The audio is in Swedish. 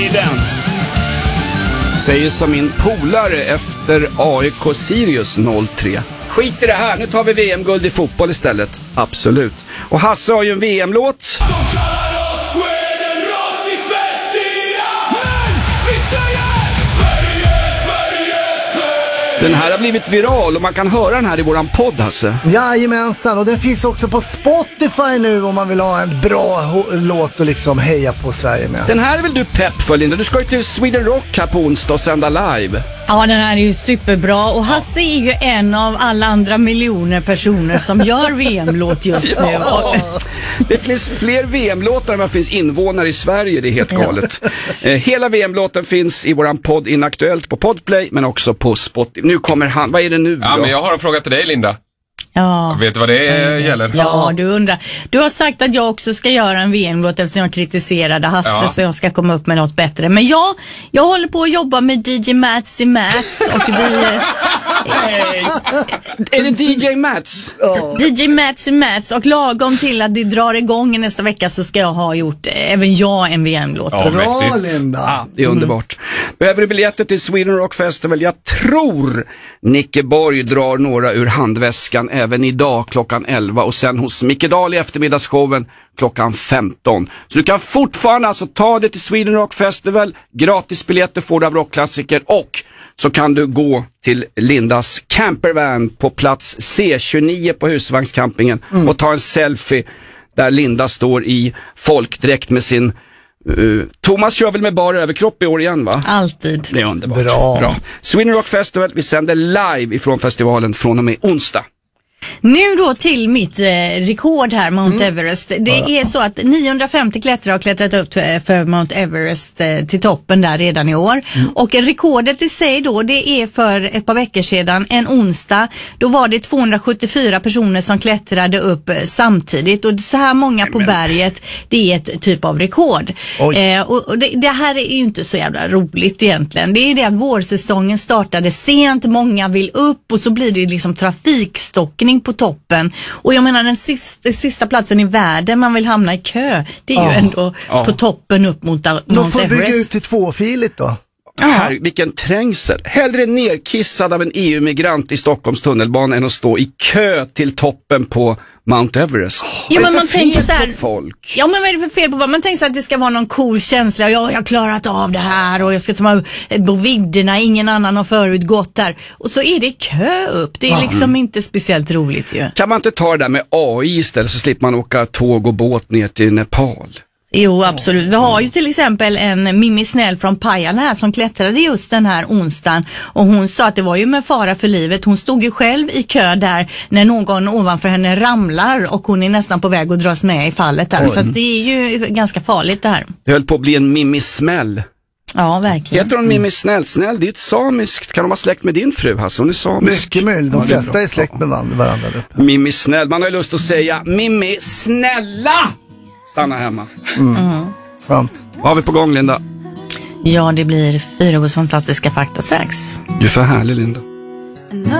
Den säger som min polare efter AIK Sirius 03. Skit i det här, nu tar vi VM-guld i fotboll istället. Absolut. Och Hasse har ju en VM-låt. Den här har blivit viral och man kan höra den här i våran podd, Hasse. Jajamensan, och den finns också på Spotify nu om man vill ha en bra låt och liksom heja på Sverige med. Den här är väl du pepp för, Linda? Du ska ju till Sweden Rock här på onsdag och sända live. Ja, den här är ju superbra och Hasse är ju en av alla andra miljoner personer som gör VM-låt just nu. Det finns fler VM-låtar än vad finns invånare i Sverige, det är helt galet. Hela VM-låten finns i våran podd Inaktuellt på Podplay, men också på Spotify. Nu kommer han, vad är det nu då? Ja, men jag har en fråga till dig, Linda. Ja. Vet du vad det gäller? Ja, du undrar. Du har sagt att jag också ska göra en VM-låt eftersom jag kritiserade Hasse, så jag ska komma upp med något bättre. Men jag håller på att jobba med DJ Mats och vi... Är det DJ Mats? DJ Mats och lagom till att det drar igång nästa vecka så ska jag ha gjort även jag en VM-låt. Ja, Bra, Linda. Det är underbart. Behöver du biljetter till Sweden Rock Festival? Jag tror Nicke Borg drar några ur handväskan även idag klockan 11 och sen hos Micke Dahl i eftermiddagsshowen klockan 15. Så du kan fortfarande alltså ta det till Sweden Rock Festival, gratis biljetter får du av rockklassiker och så kan du gå till Lindas campervan på plats C29 på Husvagnscampingen och ta en selfie där Linda står i folkdräkt med sin... Thomas kör väl med bara överkropp i år igen, va? Alltid. Det är underbart. Bra. Sweden Rock Festival, vi sänder live ifrån festivalen från och med onsdag. Nu då till mitt rekord här, Mount Everest. Det är så att 950 klättrare har klättrat upp för Mount Everest till toppen där redan i år. Och rekordet i sig då, det är för ett par veckor sedan, en onsdag. Då var det 274 personer som klättrade upp samtidigt. Och så här många på berget, det är ett typ av rekord. Och det här är ju inte så jävla roligt egentligen. Det är det att vårsäsongen startade sent, många vill upp och så blir det liksom trafikstockning på toppen. Och jag menar den sista platsen i världen man vill hamna i kö, det är ju ändå på toppen upp mot Mount Everest. De får bygga ut till tvåfiligt då. Här, vilken trängsel. Hellre nerkissad av en EU-migrant i Stockholms tunnelbana än att stå i kö till toppen på Mount Everest. Ja, men man tänker så här, folk? Ja, men vad är det för fel på vad? Man tänker så att det ska vara någon cool känsla. Jag har klarat av det här och jag ska ta mig på vidderna. Ingen annan har förut gått där. Och så är det kö upp. Det är liksom inte speciellt roligt ju. Kan man inte ta det där med AI istället så slipper man åka tåg och båt ner till Nepal? Jo, absolut. Vi har ju till exempel en Mimmi Snäll från Pajala här som klättrade just den här onsdagen och hon sa att det var ju med fara för livet. Hon stod ju själv i kö där när någon ovanför henne ramlar och hon är nästan på väg att dras med i fallet där. Så att det är ju ganska farligt det här. Det höll på att bli en Mimmi Smäll. Ja, verkligen. Heter hon Mimmi Snäll? Snäll, det är ett samiskt. Kan de vara släkt med din fru, Hasse? Hon är samisk. Mycket möjligt, de flesta är släkt med varandra. Mimmi Snäll, man har ju lust att säga Mimmi Snälla! Stanna hemma. Sant. Vad har vi på gång, Linda? Ja, det blir 4 fantastiska fakta 6. Du är för härlig, Linda.